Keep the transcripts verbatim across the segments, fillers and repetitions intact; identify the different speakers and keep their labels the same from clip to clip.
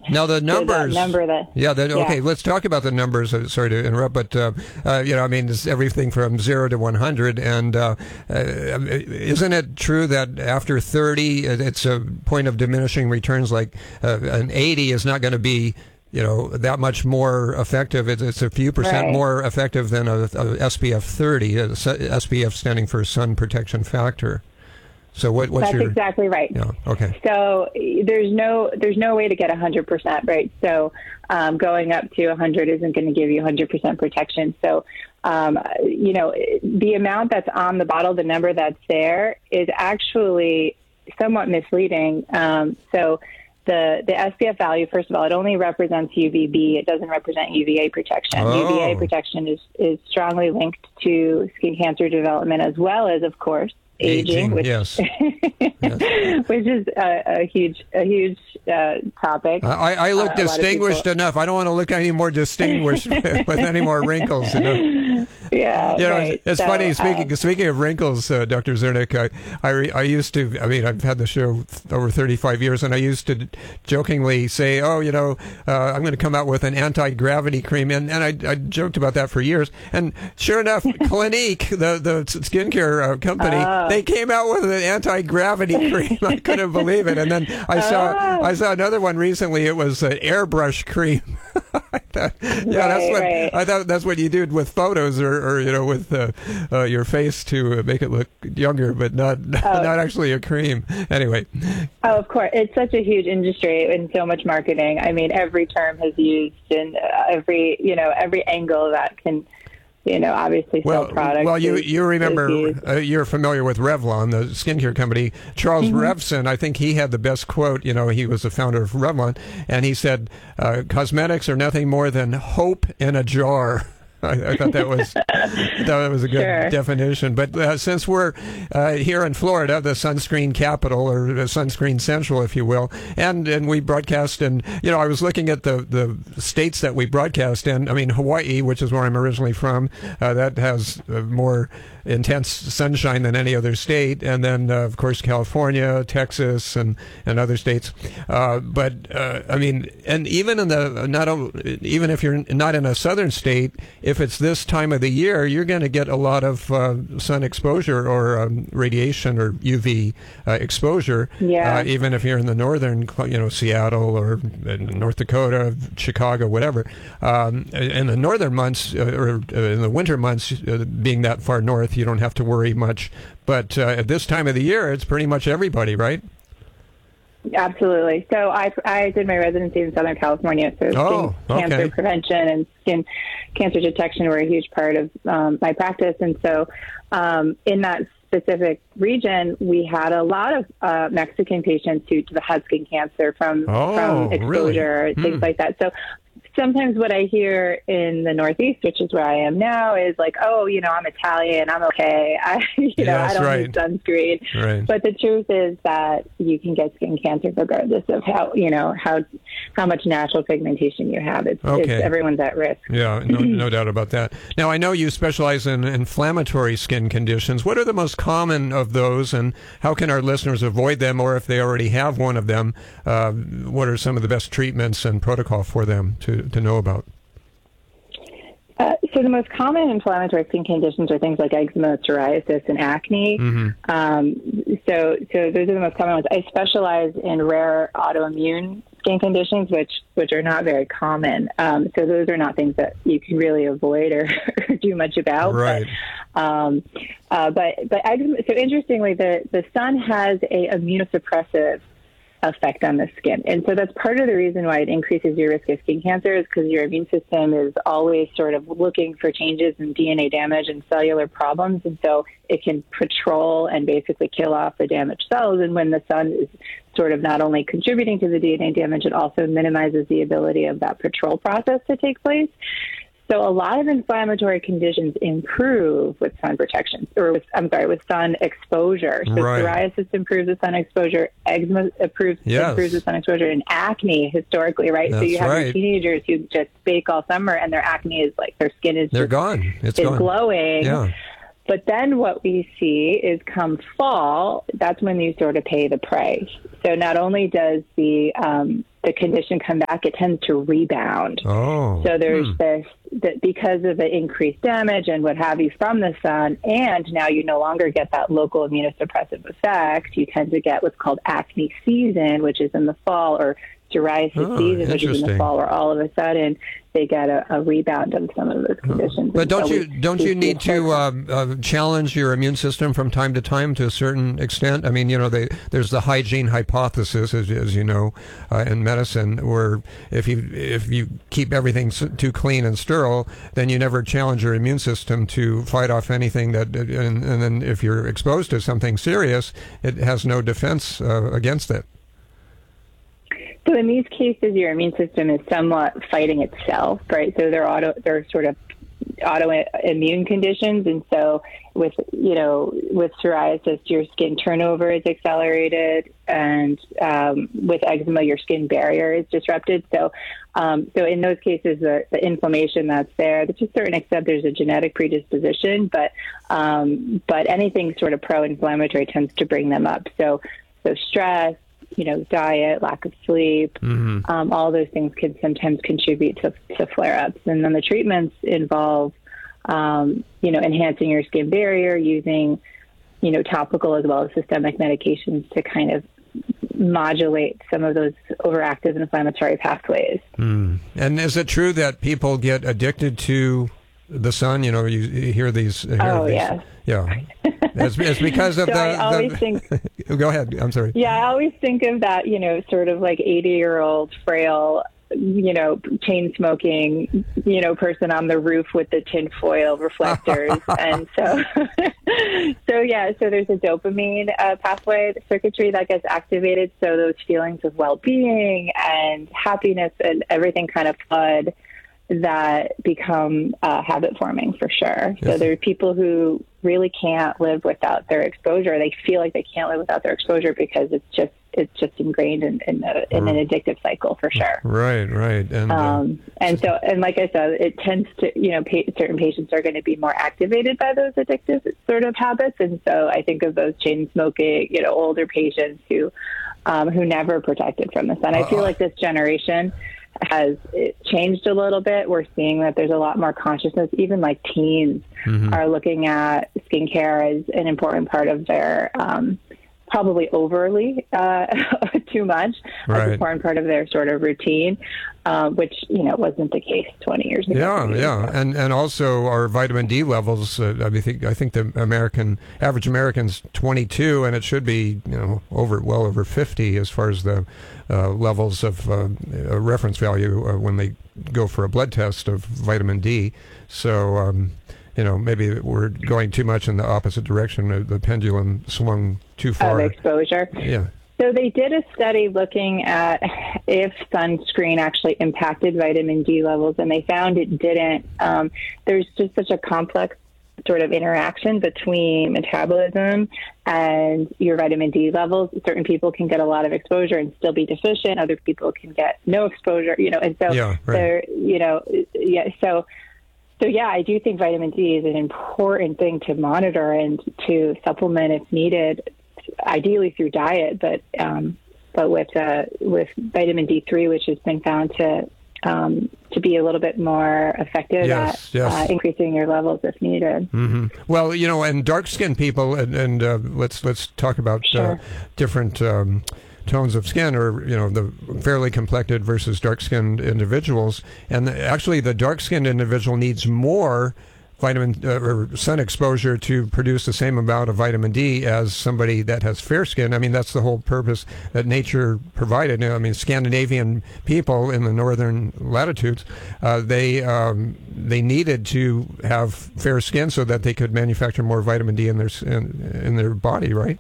Speaker 1: Now the numbers,
Speaker 2: so number that,
Speaker 1: yeah, the, okay,
Speaker 2: yeah.
Speaker 1: let's talk about the numbers. Uh, sorry to interrupt, but uh, uh, you know, I mean, it's everything from zero to one hundred, and uh, uh, isn't it true that after thirty, it's a point of diminishing returns? Like uh, an eighty is not going to be, you know, that much more effective. It's, it's a few percent
Speaker 2: right.
Speaker 1: more effective than a, a S P F thirty. A, S P F standing for sun protection factor. So what, what's
Speaker 2: That's
Speaker 1: your...
Speaker 2: exactly right.
Speaker 1: Yeah, okay.
Speaker 2: So there's no there's no way to get one hundred percent, right? So um, going up to one hundred isn't going to give you one hundred percent protection. So, um, you know, the amount that's on the bottle, the number that's there, is actually somewhat misleading. Um, so the, the S P F value, first of all, it only represents U V B. It doesn't represent U V A protection.
Speaker 1: Oh.
Speaker 2: U V A protection is, is strongly linked to skin cancer development, as well as, of course, aging,
Speaker 1: Aging,
Speaker 2: which,
Speaker 1: yes. yes.
Speaker 2: which is a, a huge, a huge uh, topic.
Speaker 1: I, I look
Speaker 2: uh,
Speaker 1: distinguished enough. I don't want to look any more distinguished with any more wrinkles. You know?
Speaker 2: Yeah,
Speaker 1: you know,
Speaker 2: right.
Speaker 1: it's, it's
Speaker 2: so,
Speaker 1: funny. Speaking
Speaker 2: uh,
Speaker 1: speaking of wrinkles, uh, Doctor Zernick, I I, re, I used to. I mean, I've had the show over thirty-five years, and I used to jokingly say, "Oh, you know, uh, I'm going to come out with an anti-gravity cream," and and I, I joked about that for years. And sure enough, Clinique, the the skincare uh, company,
Speaker 2: oh.
Speaker 1: they came out with an anti-gravity cream. I couldn't believe it. And then I saw
Speaker 2: oh.
Speaker 1: I saw another one recently. It was an airbrush cream. I thought, yeah,
Speaker 2: right,
Speaker 1: that's what
Speaker 2: right.
Speaker 1: I thought. That's what you do with photos, or, or you know, with uh, uh, your face to make it look younger, but not oh. not actually a cream. Anyway.
Speaker 2: Oh, of course, it's such a huge industry and so much marketing. I mean, every term has used, and uh, every you know every angle that can. You know, obviously sell
Speaker 1: well,
Speaker 2: products.
Speaker 1: Well, you
Speaker 2: is,
Speaker 1: you remember,
Speaker 2: is
Speaker 1: uh, you're familiar with Revlon, the skincare company. Charles mm-hmm. Revson, I think he had the best quote. You know, he was the founder of Revlon, and he said, uh, cosmetics are nothing more than hope in a jar. I, I thought that was that was a good
Speaker 2: sure.
Speaker 1: definition. But uh, since we're uh, here in Florida, the sunscreen capital, or the sunscreen central, if you will, and and we broadcast, and you know, I was looking at the the states that we broadcast in. I mean, Hawaii, which is where I'm originally from, uh, that has uh, more intense sunshine than any other state, and then uh, of course California, Texas, and and other states. Uh, but uh, I mean, and even in the not even if you're not in a southern state, if it's this time of the year, you're going to get a lot of uh, sun exposure, or um, radiation, or U V uh, exposure.
Speaker 2: Yeah.
Speaker 1: Uh, even if you're in the northern, you know, Seattle or North Dakota, Chicago, whatever. Um, in the northern months, uh, or uh, in the winter months, uh, being that far north, you don't have to worry much. But uh, at this time of the year, it's pretty much everybody, right?
Speaker 2: Absolutely. So I, I did my residency in Southern California, so
Speaker 1: oh,
Speaker 2: skin
Speaker 1: okay.
Speaker 2: cancer prevention and skin cancer detection were a huge part of um, my practice. And so um, in that specific region, we had a lot of uh, Mexican patients who had skin cancer from,
Speaker 1: oh,
Speaker 2: from exposure,
Speaker 1: really?
Speaker 2: things
Speaker 1: hmm.
Speaker 2: like that. So sometimes what I hear in the Northeast, which is where I am now, is like, oh, you know, I'm Italian, I'm okay. I, you know,
Speaker 1: yes,
Speaker 2: I don't
Speaker 1: right.
Speaker 2: need sunscreen.
Speaker 1: Right.
Speaker 2: But the truth is that you can get skin cancer regardless of how, you know, how how much natural pigmentation you have. It's,
Speaker 1: okay.
Speaker 2: it's everyone's at risk.
Speaker 1: Yeah, no, no doubt about that. Now, I know you specialize in inflammatory skin conditions. What are the most common of those, and how can our listeners avoid them, or if they already have one of them, uh, what are some of the best treatments and protocol for them to to know about?
Speaker 2: Uh, so the most common inflammatory skin conditions are things like eczema, psoriasis, and acne.
Speaker 1: Mm-hmm.
Speaker 2: Um, so, so those are the most common ones. I specialize in rare autoimmune skin conditions, which which are not very common. Um, so those are not things that you can really avoid or, or do much about.
Speaker 1: Right.
Speaker 2: But, um, uh, but but eczema. So interestingly, the the sun has a immunosuppressive effect on the skin. And so that's part of the reason why it increases your risk of skin cancer, is because your immune system is always sort of looking for changes in D N A damage and cellular problems. And so it can patrol and basically kill off the damaged cells. And when the sun is sort of not only contributing to the D N A damage, it also minimizes the ability of that patrol process to take place. So a lot of inflammatory conditions improve with sun protection, or with, I'm sorry, with sun exposure. So
Speaker 1: right.
Speaker 2: psoriasis improves with sun exposure, eczema improves,
Speaker 1: yes.
Speaker 2: improves with sun exposure, and acne historically, right?
Speaker 1: That's
Speaker 2: so you have
Speaker 1: right.
Speaker 2: your teenagers who just bake all summer and their acne is like, their skin is
Speaker 1: They're
Speaker 2: just,
Speaker 1: gone. It's
Speaker 2: is
Speaker 1: gone.
Speaker 2: glowing.
Speaker 1: Yeah.
Speaker 2: But then what we see is come fall, that's when you sort of pay the price. So not only does the um, the condition come back, it tends to rebound.
Speaker 1: Oh.
Speaker 2: So there's
Speaker 1: hmm.
Speaker 2: this, that because of the increased damage and what have you from the sun, and now you no longer get that local immunosuppressive effect, you tend to get what's called acne season, which is in the fall, or psoriasis
Speaker 1: oh,
Speaker 2: season, which is in the fall, where all of a sudden they get a, a rebound of some of those conditions.
Speaker 1: But don't
Speaker 2: so
Speaker 1: you
Speaker 2: we,
Speaker 1: don't
Speaker 2: we
Speaker 1: you need to uh, uh, challenge your immune system from time to time to a certain extent? I mean, you know, they, there's the hygiene hypothesis, as, as you know, uh, in medicine, where if you if you keep everything too clean and sterile, then you never challenge your immune system to fight off anything that, and, and then if you're exposed to something serious, it has no defense uh, against it.
Speaker 2: So in these cases, your immune system is somewhat fighting itself, right? So they're auto, they're sort of autoimmune conditions, and so with you know with psoriasis, your skin turnover is accelerated, and um, with eczema, your skin barrier is disrupted. So, um, so in those cases, the, the inflammation that's there, to a certain extent, there's a genetic predisposition, but um, but anything sort of pro-inflammatory tends to bring them up. So, so stress, you know, diet, lack of sleep, mm-hmm. um, all those things can sometimes contribute to, to flare-ups. And then the treatments involve, um, you know, enhancing your skin barrier, using, you know, topical as well as systemic medications to kind of modulate some of those overactive inflammatory pathways.
Speaker 1: Mm. And is it true that people get addicted to the sun? You know, you, you hear these. Hear
Speaker 2: oh,
Speaker 1: these,
Speaker 2: yeah.
Speaker 1: Yeah. It's, it's because of
Speaker 2: so
Speaker 1: the.
Speaker 2: I always
Speaker 1: the,
Speaker 2: think.
Speaker 1: Go ahead. I'm sorry.
Speaker 2: Yeah, I always think of that, you know, sort of like eighty-year-old frail, you know, chain smoking, you know, person on the roof with the tinfoil reflectors. And so, so yeah, so there's a dopamine uh, pathway circuitry that gets activated. So those feelings of well-being and happiness and everything kind of flood that become uh, habit forming for sure. Yes. So there are people who really can't live without their exposure. They feel like they can't live without their exposure because it's just it's just ingrained in, in, a, in an addictive cycle for sure.
Speaker 1: Right, right. And
Speaker 2: um, uh, and so and like I said, it tends to, you know, pa- certain patients are going to be more activated by those addictive sort of habits. And so I think of those chain smoking, you know, older patients who um, who never protected from the sun. I feel like this generation has it changed a little bit. We're seeing that there's a lot more consciousness. Even like teens mm-hmm. are looking at skincare as an important part of their, um, probably overly uh, too much, right. as an important part of their sort of routine, uh, which, you know, wasn't the case twenty years ago.
Speaker 1: Yeah, yeah. And and also our vitamin D levels, uh, I think I think the American, average American's twenty-two, and it should be, you know, over well over fifty as far as the uh, levels of uh, a reference value uh, when they go for a blood test of vitamin D. So, um, you know, maybe we're going too much in the opposite direction. The pendulum swung too far.
Speaker 2: Of exposure.
Speaker 1: Yeah.
Speaker 2: So they did a study looking at if sunscreen actually impacted vitamin D levels, and they found it didn't. Um, there's just such a complex sort of interaction between metabolism and your vitamin D levels. Certain people can get a lot of exposure and still be deficient. Other people can get no exposure, you know, and so
Speaker 1: yeah, right.
Speaker 2: they're, you know, yeah, so So, yeah, I do think vitamin D is an important thing to monitor and to supplement if needed, ideally through diet, but um, but with uh, with vitamin D three, which has been found to um, to be a little bit more effective
Speaker 1: yes,
Speaker 2: at
Speaker 1: yes.
Speaker 2: Uh, increasing your levels if needed.
Speaker 1: Mm-hmm. Well, you know, and dark-skinned people, and, and uh, let's let's talk about
Speaker 2: sure.
Speaker 1: uh, different um, tones of skin, or, you know, the fairly complected versus dark-skinned individuals. And the, actually, the dark-skinned individual needs more vitamin uh, or sun exposure to produce the same amount of vitamin D as somebody that has fair skin. I mean, that's the whole purpose that nature provided. I mean, Scandinavian people in the northern latitudes, uh, they um, they needed to have fair skin so that they could manufacture more vitamin D in their in, in their body, right?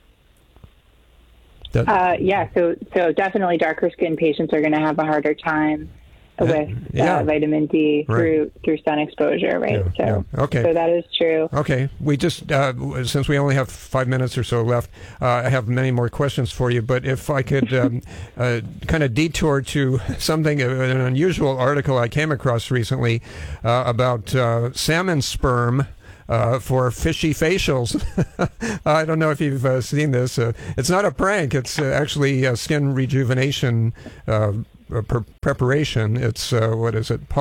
Speaker 2: That, uh, yeah, so so definitely darker skinned patients are going to have a harder time with
Speaker 1: yeah.
Speaker 2: uh, vitamin D
Speaker 1: right.
Speaker 2: through through sun exposure, right?
Speaker 1: Yeah,
Speaker 2: so,
Speaker 1: yeah. Okay.
Speaker 2: so that is true.
Speaker 1: Okay. We just, uh, since we only have five minutes or so left, uh, I have many more questions for you, but if I could um, uh, kind of detour to something, uh, an unusual article I came across recently uh, about uh, salmon sperm uh, for fishy facials. I don't know if you've uh, seen this. Uh, it's not a prank. It's uh, actually a skin rejuvenation uh, pre- preparation. It's, uh, what is it,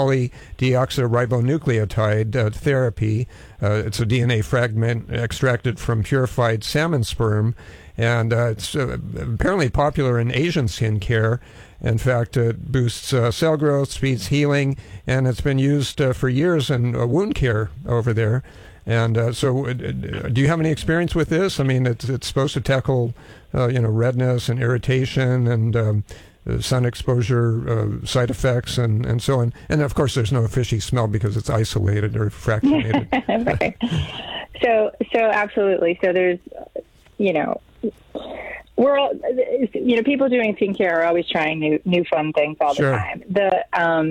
Speaker 1: polydeoxyribonucleotide uh, therapy. Uh, it's a D N A fragment extracted from purified salmon sperm, and uh, it's uh, apparently popular in Asian skincare. In fact, it boosts uh, cell growth, speeds healing, and it's been used uh, for years in uh, wound care over there. And uh, so, uh, do you have any experience with this? I mean, it's it's supposed to tackle, uh, you know, redness and irritation and um, sun exposure uh, side effects and, and so on. And of course, there's no fishy smell because it's isolated or fractionated.
Speaker 2: Right. So, so absolutely. So there's, you know. We're all, you know, people doing skincare are always trying new, new fun things all
Speaker 1: Sure.
Speaker 2: the time. The, um,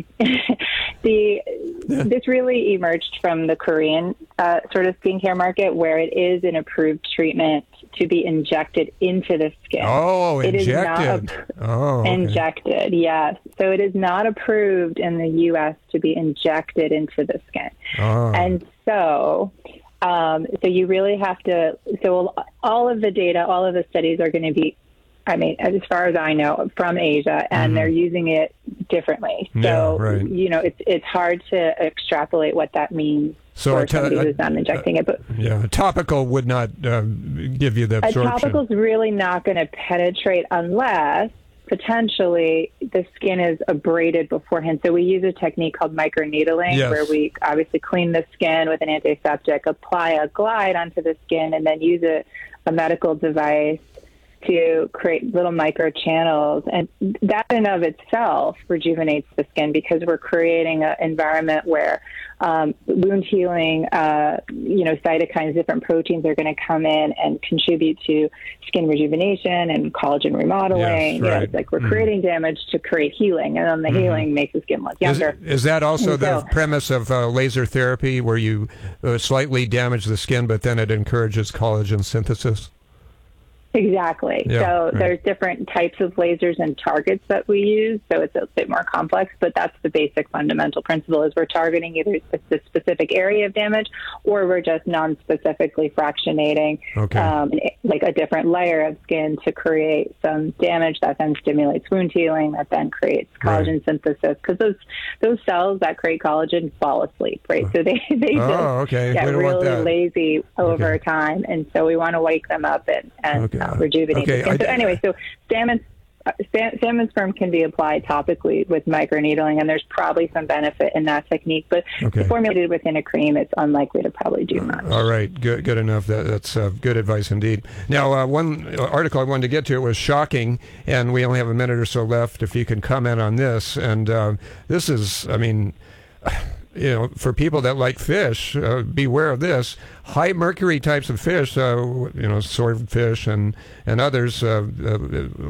Speaker 2: the,
Speaker 1: Yeah.
Speaker 2: this really emerged from the Korean uh, sort of skincare market, where it is an approved treatment to be injected into the skin.
Speaker 1: Oh,
Speaker 2: It is not
Speaker 1: injected.
Speaker 2: ap-
Speaker 1: Oh, okay.
Speaker 2: Injected, yes. So it is not approved in the U S to be injected into the skin.
Speaker 1: Oh.
Speaker 2: And so, um, so you really have to, so all of the data, all of the studies are going to be, I mean, as far as I know, from Asia, and
Speaker 1: Mhm.
Speaker 2: they're using it differently.
Speaker 1: Yeah,
Speaker 2: So,
Speaker 1: right.
Speaker 2: you know, it's it's hard to extrapolate what that means
Speaker 1: So
Speaker 2: for
Speaker 1: a to-
Speaker 2: somebody
Speaker 1: a-
Speaker 2: who's not injecting it. But
Speaker 1: Yeah, a topical would not uh, give you the
Speaker 2: a
Speaker 1: absorption.
Speaker 2: topical's really not going to penetrate unless potentially the skin is abraded beforehand. So we use a technique called microneedling,
Speaker 1: Yes.
Speaker 2: where we obviously clean the skin with an antiseptic, apply a glide onto the skin, and then use a, a medical device to create little micro channels. And that in of itself rejuvenates the skin, because we're creating an environment where um, wound healing, uh, you know, cytokines, different proteins are going to come in and contribute to skin rejuvenation and collagen remodeling.
Speaker 1: Yes,
Speaker 2: You know,
Speaker 1: right.
Speaker 2: it's like we're
Speaker 1: Mhm.
Speaker 2: creating damage to create healing, and then the
Speaker 1: Mhm.
Speaker 2: healing makes the skin look
Speaker 1: Is,
Speaker 2: younger.
Speaker 1: is that also
Speaker 2: And
Speaker 1: the
Speaker 2: so-
Speaker 1: premise of uh, laser therapy, where you uh, slightly damage the skin, but then it encourages collagen synthesis?
Speaker 2: Exactly.
Speaker 1: Yeah,
Speaker 2: so
Speaker 1: right.
Speaker 2: there's different types of lasers and targets that we use, so it's a bit more complex, but that's the basic fundamental principle, is we're targeting either the specific area of damage, or we're just non-specifically fractionating
Speaker 1: Okay.
Speaker 2: um, like a different layer of skin to create some damage that then stimulates wound healing, that then creates collagen
Speaker 1: Right.
Speaker 2: synthesis, because those those cells that create collagen fall asleep, right? So they, they
Speaker 1: Oh,
Speaker 2: just
Speaker 1: okay.
Speaker 2: get
Speaker 1: We don't want
Speaker 2: really
Speaker 1: that.
Speaker 2: lazy over
Speaker 1: Okay.
Speaker 2: time, and so we want to wake them up and, and
Speaker 1: Okay.
Speaker 2: uh, rejuvenate
Speaker 1: Okay,
Speaker 2: the skin.
Speaker 1: I-
Speaker 2: So anyway, so salmon, uh, sa- salmon sperm can be applied topically with microneedling, and there's probably some benefit in that technique. But
Speaker 1: Okay.
Speaker 2: if formulated within a cream, it's unlikely to probably do much.
Speaker 1: All right, good, good enough. That, that's uh, good advice indeed. Now, uh, one article I wanted to get to, it was shocking, and we only have a minute or so left. If you can comment on this, and uh, this is, I mean, you know, for people that like fish, uh, beware of this. High mercury types of fish, uh, you know, swordfish and and others, uh, uh,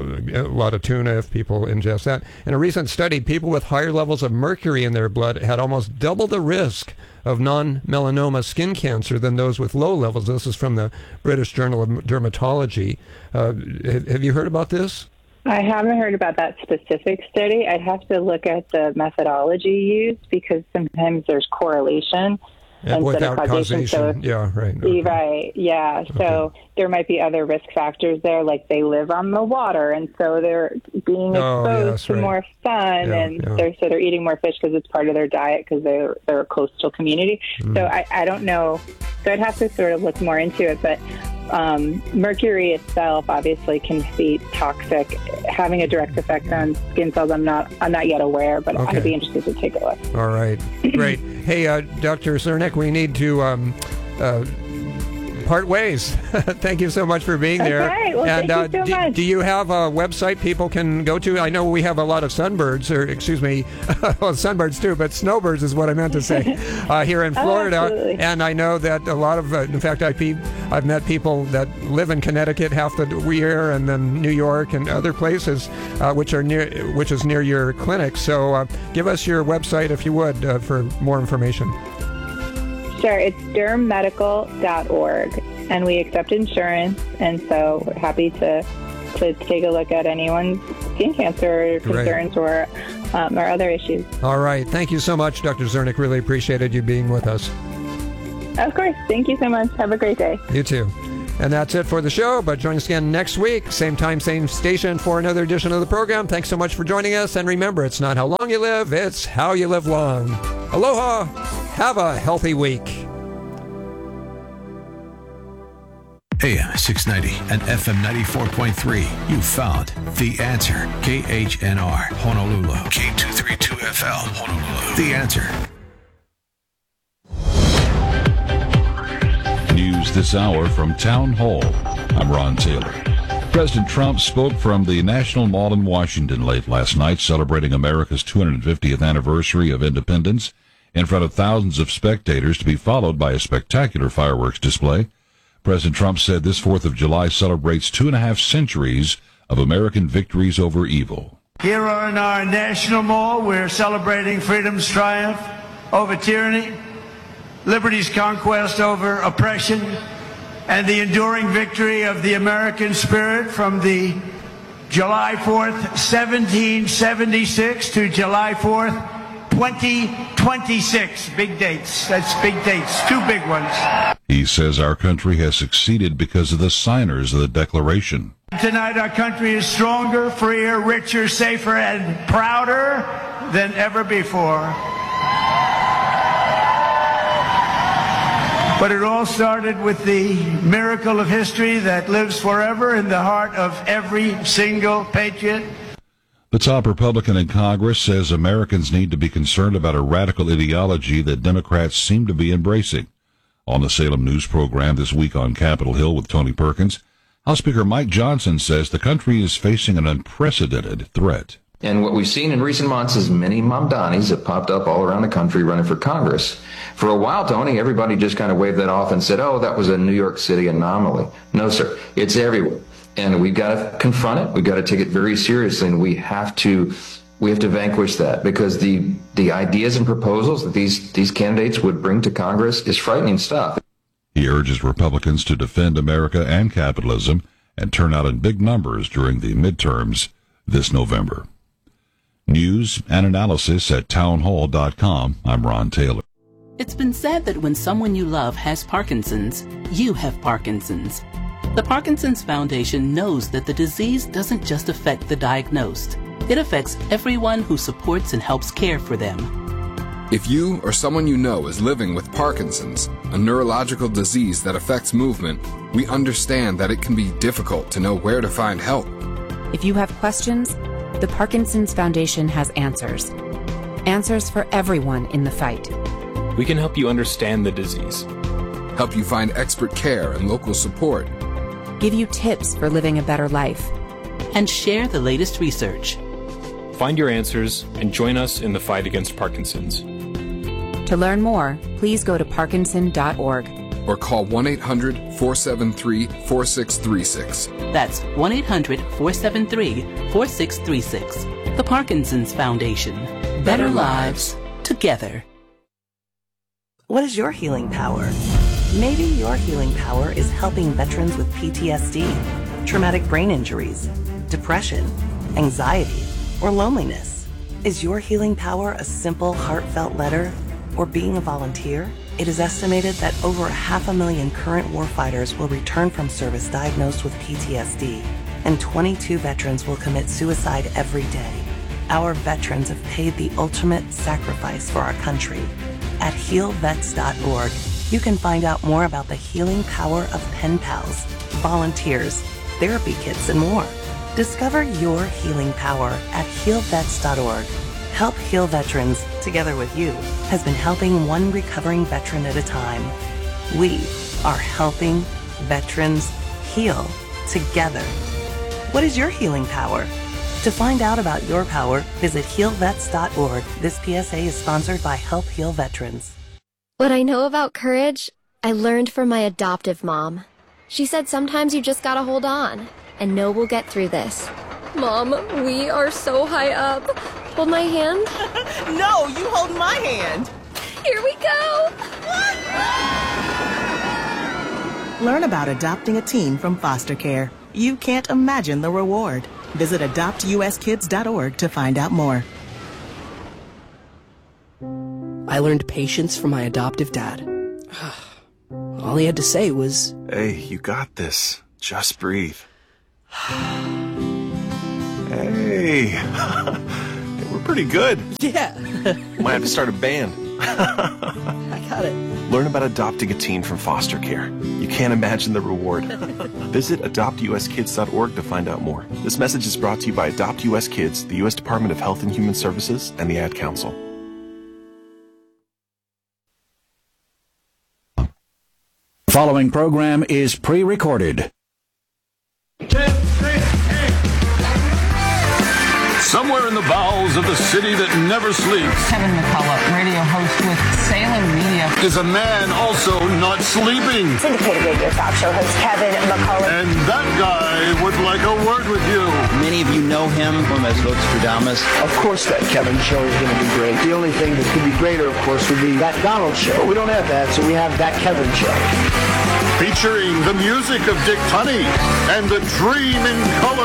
Speaker 1: a lot of tuna if people ingest that. In a recent study, people with higher levels of mercury in their blood had almost double the risk of non-melanoma skin cancer than those with low levels. This is from the British Journal of Dermatology. Uh, have have you heard about this?
Speaker 2: I haven't heard about that specific study. I'd have to look at the methodology used, because sometimes therere's correlation instead
Speaker 1: Without
Speaker 2: of causation. So
Speaker 1: causation. Yeah, right.
Speaker 2: if, right, yeah. So there might be other risk factors there, like they live on the water, and so they're being
Speaker 1: Oh,
Speaker 2: exposed
Speaker 1: yes,
Speaker 2: to
Speaker 1: right.
Speaker 2: more sun,
Speaker 1: Yeah,
Speaker 2: and
Speaker 1: yeah.
Speaker 2: they're so they're eating more fish because it's part of their diet, because they're they're a coastal community.
Speaker 1: Mm.
Speaker 2: So I, I don't know. So I'd have to sort of look more into it, but. Um, mercury itself obviously can be toxic, having a direct effect on skin cells. I'm not, I'm not yet aware, but
Speaker 1: Okay.
Speaker 2: I'd be interested to take a look.
Speaker 1: All right, great. Hey, uh, Doctor Zernick, we need to um, uh, part ways. Thank you so much for being there.
Speaker 2: Okay, well,
Speaker 1: and,
Speaker 2: thank you
Speaker 1: uh,
Speaker 2: so
Speaker 1: do,
Speaker 2: much.
Speaker 1: do you have a website people can go to? I know we have a lot of sunbirds, or excuse me, well, sunbirds too, but snowbirds is what I meant to say, uh, here in
Speaker 2: Oh,
Speaker 1: Florida.
Speaker 2: absolutely.
Speaker 1: And I know that a lot of, uh, in fact, I pe- I've met people that live in Connecticut half the year, and then New York and other places, uh, which are near, which is near your clinic. So uh, give us your website if you would uh, for more information.
Speaker 2: Sure, it's derm medical dot org, and we accept insurance, and so we're happy to to take a look at anyone's skin cancer concerns or um, or other issues.
Speaker 1: All right. Thank you so much, Doctor Zernick. Really appreciated you being with us.
Speaker 2: Of course. Thank you so much. Have a great day.
Speaker 1: You too. And that's it for the show, but join us again next week, same time, same station, for another edition of the program. Thanks so much for joining us, and remember, it's not how long you live, it's how you live long. Aloha! Have a healthy week.
Speaker 3: A M six ninety and F M ninety-four point three. You found The Answer. K H N R, Honolulu. K two thirty-two F L, Honolulu. The Answer.
Speaker 4: News this hour from Town Hall. I'm Ron Taylor. President Trump spoke from the National Mall in Washington late last night, celebrating America's two hundred fiftieth anniversary of independence in front of thousands of spectators, to be followed by a spectacular fireworks display. President Trump said this fourth of July celebrates two and a half centuries of American victories over evil.
Speaker 5: Here in our National Mall, we're celebrating freedom's triumph over tyranny, liberty's conquest over oppression, and the enduring victory of the American spirit from the July fourth, seventeen seventy-six to July fourth, twenty twenty-six. Big dates. That's big dates. Two big ones.
Speaker 4: He says our country has succeeded because of the signers of the Declaration.
Speaker 5: Tonight our country is stronger, freer, richer, safer, and prouder than ever before. But it all started with the miracle of history that lives forever in the heart of every single patriot.
Speaker 4: The top Republican in Congress says Americans need to be concerned about a radical ideology that Democrats seem to be embracing. On the Salem News program this week on Capitol Hill with Tony Perkins, House Speaker Mike Johnson says the country is facing an unprecedented threat.
Speaker 6: And what we've seen in recent months is many Mamdanis have popped up all around the country running for Congress. For a while, Tony, everybody just kind of waved that off and said, oh, that was a New York City anomaly. No, sir, it's everywhere. And we've got to confront it. We've got to take it very seriously, and we have to we have to vanquish that, because the the ideas and proposals that these, these candidates would bring to Congress is frightening stuff.
Speaker 4: He urges Republicans to defend America and capitalism and turn out in big numbers during the midterms this November. News and analysis at townhall dot com. I'm Ron Taylor.
Speaker 7: It's been said that when someone you love has Parkinson's, you have Parkinson's. The Parkinson's Foundation knows that the disease doesn't just affect the diagnosed. It affects everyone who supports and helps care for them.
Speaker 8: If you or someone you know is living with Parkinson's, a neurological disease that affects movement, we understand that it can be difficult to know where to find help.
Speaker 9: If you have questions, the Parkinson's Foundation has answers. Answers for everyone in the fight.
Speaker 10: We can help you understand the disease,
Speaker 8: help you find expert care and local support,
Speaker 9: give you tips for living a better life,
Speaker 7: and share the latest research.
Speaker 10: Find your answers and join us in the fight against Parkinson's.
Speaker 9: To learn more, please go to parkinson dot org
Speaker 8: or call one eight hundred, four seven three, four six three six.
Speaker 7: That's one eight hundred, four seven three, four six three six. The Parkinson's Foundation. Better lives together.
Speaker 11: What is your healing power? Maybe your healing power is helping veterans with P T S D, traumatic brain injuries, depression, anxiety, or loneliness. Is your healing power a simple, heartfelt letter or being a volunteer? It is estimated that over half a million current warfighters will return from service diagnosed with P T S D, and twenty-two veterans will commit suicide every day. Our veterans have paid the ultimate sacrifice for our country. At heal vets dot org, you can find out more about the healing power of pen pals, volunteers, therapy kits, and more. Discover your healing power at heal vets dot org. Help Heal Veterans, together with you, has been helping one recovering veteran at a time. We are helping veterans heal together. What is your healing power? To find out about your power, visit heal vets dot org. This P S A is sponsored by Help Heal Veterans.
Speaker 12: What I know about courage, I learned from my adoptive mom. She said sometimes you just gotta hold on and know we'll get through this. Mom, we are so high up. Hold my hand.
Speaker 13: No, you hold my hand.
Speaker 12: Here we go.
Speaker 13: Learn about adopting a teen from foster care. You can't imagine the reward. Visit adopt u s kids dot org to find out more.
Speaker 14: I learned patience from my adoptive dad. All he had to say was,
Speaker 15: "Hey, you got this. Just breathe." Hey, we're pretty good.
Speaker 14: Yeah.
Speaker 15: Might have to start a band.
Speaker 14: I got it.
Speaker 15: Learn about adopting a teen from foster care. You can't imagine the reward. Visit adopt u s kids dot org to find out more. This message is brought to you by Adopt U S Kids, the U S Department of Health and Human Services, and the Ad Council.
Speaker 16: The following program is pre-recorded.
Speaker 17: Somewhere in the bowels of the city that never sleeps,
Speaker 18: Kevin McCullough, radio host with Salem Media,
Speaker 17: is a man also not sleeping.
Speaker 19: Syndicated radio talk show host Kevin McCullough.
Speaker 17: And that guy would like a word with you.
Speaker 20: Many of you know him from as Vostradamus.
Speaker 21: Of course that Kevin show is going to be great. The only thing that could be greater, of course, would be that Donald show. We don't have that, so we have that Kevin show.
Speaker 17: Featuring the music of Dick Tunney and the dream in color